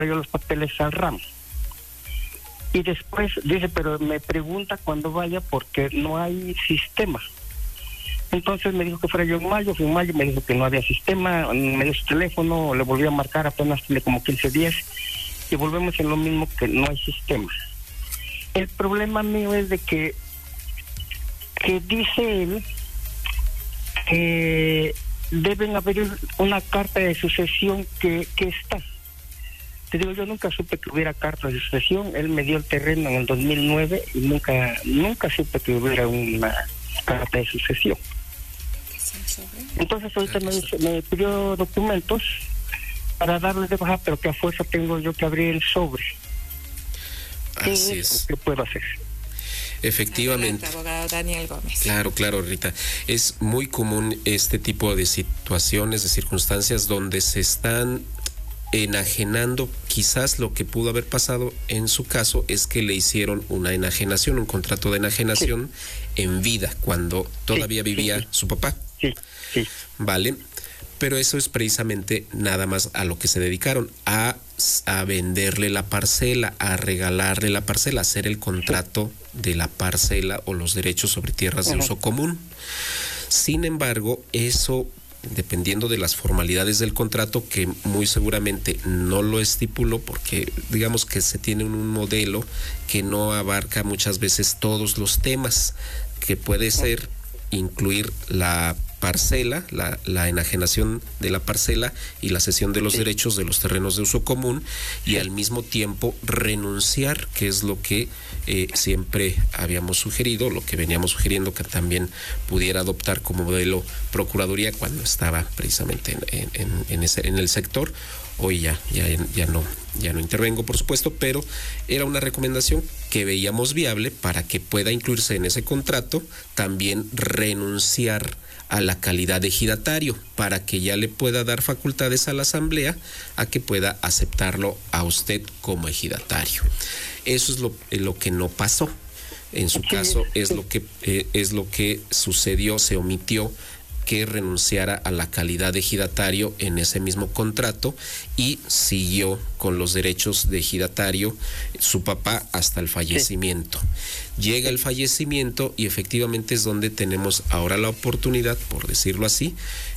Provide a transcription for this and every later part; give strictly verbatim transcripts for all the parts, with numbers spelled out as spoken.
yo los papeles al ramo. Y después dice, pero me pregunta cuando vaya porque no hay sistema. Entonces me dijo que fuera yo en mayo, fui en mayo, me dijo que no había sistema, me dio su teléfono, le volví a marcar, apenas tiene como quince días, y volvemos en lo mismo, que no hay sistema. El problema mío es de que, que dice él que deben abrir una carta de sucesión que, que está. Te digo, yo nunca supe que hubiera carta de sucesión, él me dio el terreno en el dos mil nueve y nunca, nunca supe que hubiera una carta de sucesión. Entonces ahorita me, me pidió documentos para darles de baja, pero que a fuerza tengo yo que abrir el sobre. ¿Qué, Así es. ¿Qué puedo hacer? Efectivamente. Adelante, abogado Daniel Gómez. Claro, claro, Rita. Es muy común este tipo de situaciones, de circunstancias donde se están enajenando. Quizás lo que pudo haber pasado en su caso es que le hicieron una enajenación, un contrato de enajenación sí. en vida, cuando todavía sí, vivía sí, su papá. Sí, sí. Vale, pero eso es precisamente nada más a lo que se dedicaron, a, a venderle la parcela, a regalarle la parcela, a hacer el contrato de la parcela o los derechos sobre tierras de uh-huh. uso común. Sin embargo, eso, dependiendo de las formalidades del contrato, que muy seguramente no lo estipuló, porque digamos que se tiene un modelo que no abarca muchas veces todos los temas, que puede ser incluir la parcela, la, la enajenación de la parcela y la cesión de los sí. derechos de los terrenos de uso común, y al mismo tiempo renunciar, que es lo que eh, siempre habíamos sugerido, lo que veníamos sugiriendo que también pudiera adoptar como modelo Procuraduría cuando estaba precisamente en, en, en, ese, en el sector. Hoy ya, ya, ya no, ya no intervengo, por supuesto, pero era una recomendación que veíamos viable para que pueda incluirse en ese contrato, también renunciar a la calidad de ejidatario, para que ya le pueda dar facultades a la asamblea a que pueda aceptarlo a usted como ejidatario. Eso es lo, lo que no pasó. En su caso es lo que eh, es lo que sucedió, se omitió que renunciara a la calidad de ejidatario en ese mismo contrato y siguió con los derechos de ejidatario su papá hasta el fallecimiento. Sí. Llega el fallecimiento y efectivamente es donde tenemos ahora la oportunidad, por decirlo así,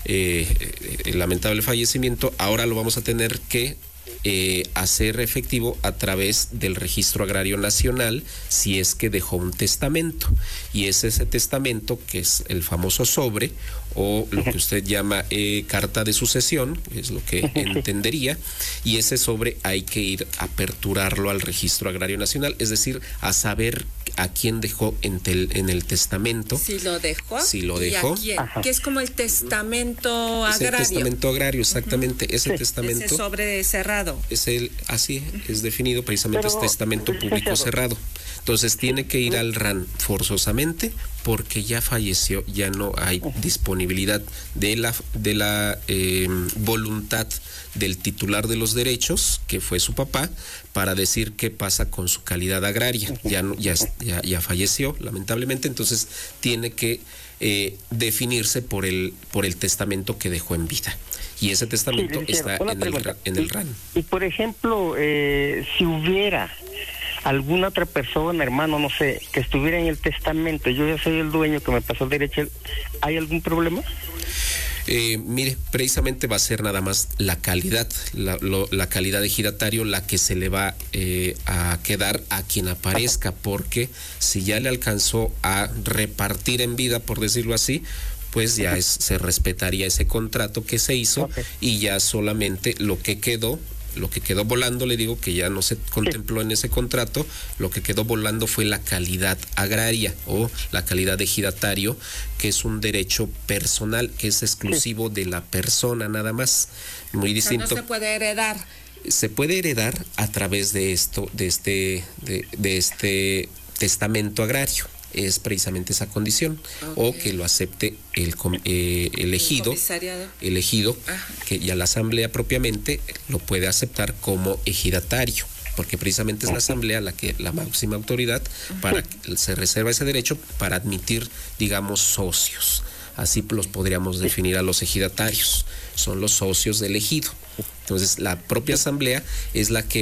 eh, el lamentable fallecimiento, ahora lo vamos a tener que Eh, hacer efectivo a través del Registro Agrario Nacional, si es que dejó un testamento, y es ese testamento que es el famoso sobre, o lo que usted llama eh, carta de sucesión, es lo que entendería, y ese sobre hay que ir a aperturarlo al Registro Agrario Nacional, es decir, a saber a quién dejó en, tel, en el testamento. Si lo dejó. Si lo dejó. ¿Y a quién? Que es como el testamento es agrario. El testamento agrario, exactamente. Uh-huh. Ese sí. testamento. Ese sobre cerrado. Es el, así uh-huh. es definido precisamente, Pero, es testamento público cerrado. Entonces tiene que ir al R A N forzosamente, porque ya falleció, ya no hay disponibilidad de la, de la eh, voluntad del titular de los derechos, que fue su papá, para decir qué pasa con su calidad agraria. Ya, no, ya, ya, ya falleció, lamentablemente, entonces tiene que eh, definirse por el, por el testamento que dejó en vida. Y ese testamento sí, está en el, en el R A N. Y, y por ejemplo, eh, si hubiera alguna otra persona, hermano, no sé, que estuviera en el testamento, yo ya soy el dueño que me pasó el derecho, ¿hay algún problema? Eh, mire, precisamente va a ser nada más la calidad, la, lo, la calidad de ejidatario la que se le va eh, a quedar a quien aparezca, porque si ya le alcanzó a repartir en vida, por decirlo así, pues ya es, se respetaría ese contrato que se hizo, okay. y ya solamente lo que quedó, lo que quedó volando, le digo que ya no se contempló en ese contrato, lo que quedó volando fue la calidad agraria o la calidad de ejidatario, que es un derecho personal, que es exclusivo de la persona nada más, muy distinto. O sea, no se puede heredar. Se puede heredar a través de esto, de este, de, de este testamento agrario. Es precisamente esa condición, okay. o que lo acepte el eh, elegido, el elegido que ya la asamblea propiamente lo puede aceptar como ejidatario, porque precisamente es la asamblea la que la máxima autoridad para que se reserva ese derecho para admitir, digamos, socios. Así los podríamos definir a los ejidatarios, son los socios del ejido. Entonces la propia asamblea es la que